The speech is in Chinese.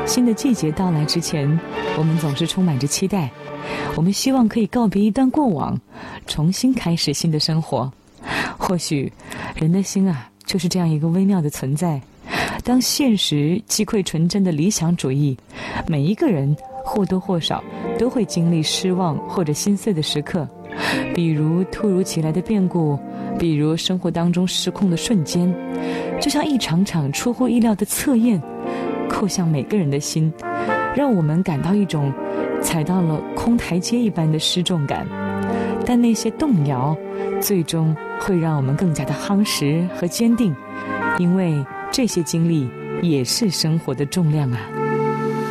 新的季节到来之前，我们总是充满着期待，我们希望可以告别一段过往，重新开始新的生活。或许人的心啊，就是这样一个微妙的存在。当现实击溃纯真的理想主义，每一个人或多或少都会经历失望或者心碎的时刻，比如突如其来的变故，比如生活当中失控的瞬间，就像一场场出乎意料的测验，扣向每个人的心，让我们感到一种踩到了空台阶一般的失重感。但那些动摇最终会让我们更加的夯实和坚定，因为这些经历也是生活的重量啊。